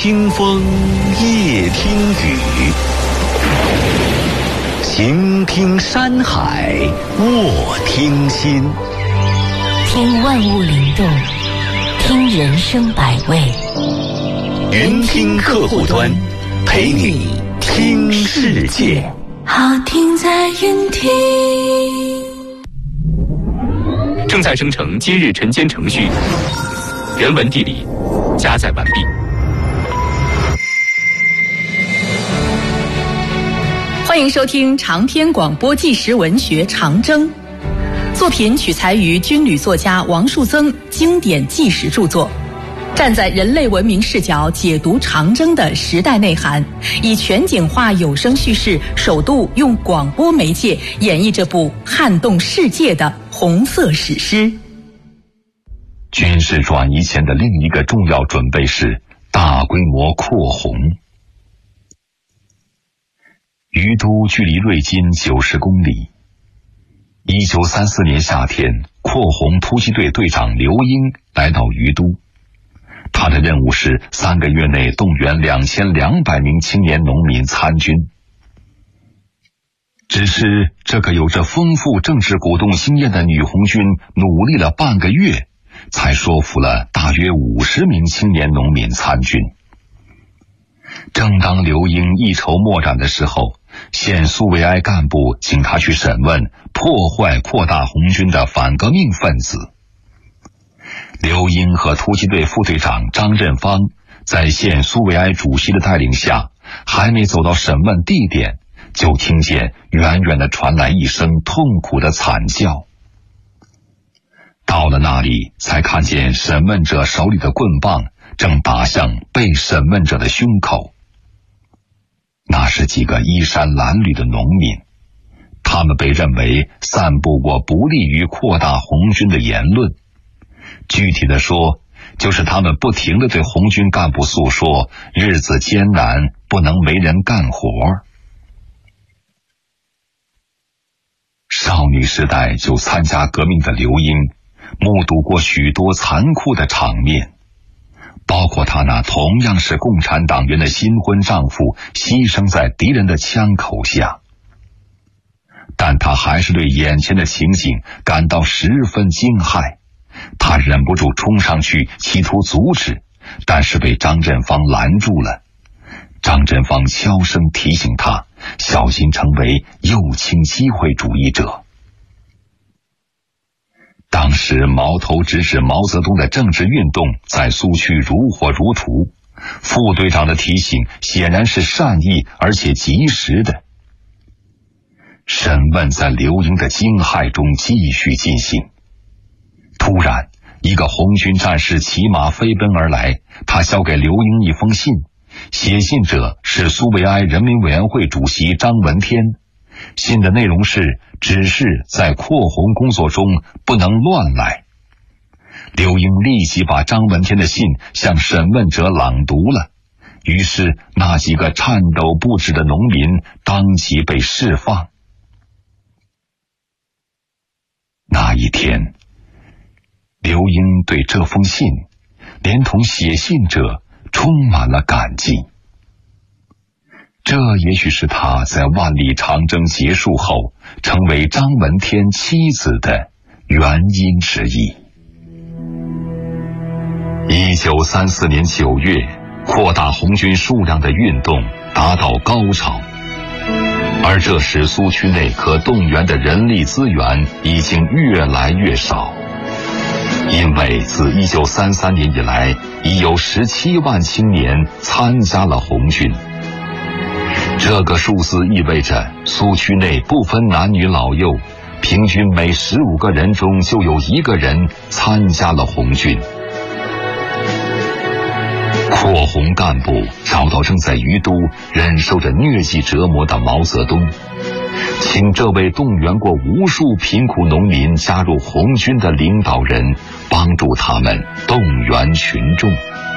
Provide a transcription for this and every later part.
听风，夜听雨，行听山海，卧听心。 听万物灵动，听人生百味。 云听客户端，陪你听世界。 好听在云听。 正在生成今日晨间程序，人文地理加载完毕。 欢迎收听长篇广播纪实文学《长征》，作品取材于军旅作家王树增经典纪实著作，站在人类文明视角解读长征的时代内涵，以全景化有声叙事，首度用广播媒介演绎这部撼动世界的红色史诗。 军事转移前的另一个重要准备是大规模扩红。于都距离瑞金90公里。1934年夏天，扩红突击队队长刘英来到于都，他的任务是3个月内动员2200名青年农民参军。只是这个有着丰富政治鼓动经验的女红军努力了半个月，才说服了大约50名青年农民参军。正当刘英一筹莫展的时候，县苏维埃干部请他去审问破坏扩大红军的反革命分子。刘英和突击队副队长张振芳在县苏维埃主席的带领下，还没走到审问地点，就听见远远地传来一声痛苦的惨叫。到了那里，才看见审问者手里的棍棒正打向被审问者的胸口。那是几个衣衫褴褛的农民，他们被认为散布过不利于扩大红军的言论。具体的说，就是他们不停地对红军干部诉说日子艰难，不能没人干活。少女时代就参加革命的刘英，目睹过许多残酷的场面，包括她那同样是共产党员的新婚丈夫牺牲在敌人的枪口下。但她还是对眼前的情景感到十分惊骇，她忍不住冲上去企图阻止，但是被张振芳拦住了。张振芳悄声提醒她，小心成为右倾机会主义者。当时矛头直指毛泽东的政治运动在苏区如火如荼，副队长的提醒显然是善意而且及时的。审问在刘英的惊骇中继续进行。突然，一个红军战士骑马飞奔而来，他交给刘英一封信，写信者是苏维埃人民委员会主席张闻天。信的内容是指示在扩红工作中不能乱来。刘英立即把张闻天的信向审问者朗读了，于是那几个颤抖不止的农民当即被释放。那一天，刘英对这封信连同写信者充满了感激。这也许是他在万里长征结束后成为张闻天妻子的原因之一。1934年9月，扩大红军数量的运动达到高潮，而这时苏区内可动员的人力资源已经越来越少，因为自1933年以来，已有17万青年参加了红军。这个数字意味着苏区内不分男女老幼，平均每15个人中就有1个人参加了红军。扩红干部找到正在于都忍受着疟疾折磨的毛泽东，请这位动员过无数贫苦农民加入红军的领导人帮助他们动员群众。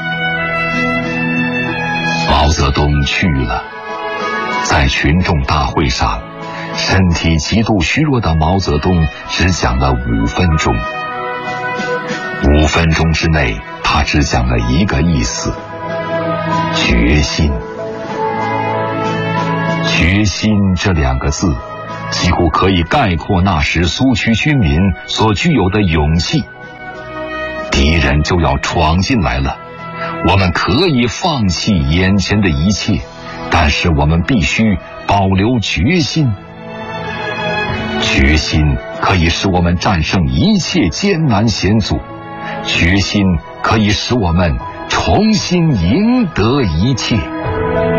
毛泽东去了，在群众大会上，身体极度虚弱的毛泽东只讲了5分钟。5分钟之内，他只讲了一个意思： 决心。决心这2个字几乎可以概括那时苏区军民所具有的勇气。敌人就要闯进来了，我们可以放弃眼前的一切，但是我们必须保留决心。决心可以使我们战胜一切艰难险阻，决心可以使我们重新赢得一切。